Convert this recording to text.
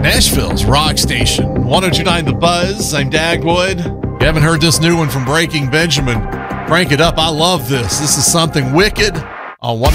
Nashville's rock station, 102.9 The Buzz. I'm Dagwood. You haven't heard this new one from Breaking Benjamin? Crank it up. I love this. This is Something Wicked on 102.